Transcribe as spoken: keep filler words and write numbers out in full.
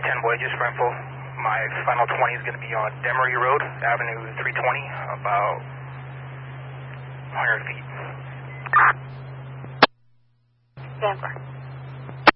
ten Voyager Springfield. My final twenty is going to be on Demery Road, Avenue three twenty, about one hundred feet. Stand by.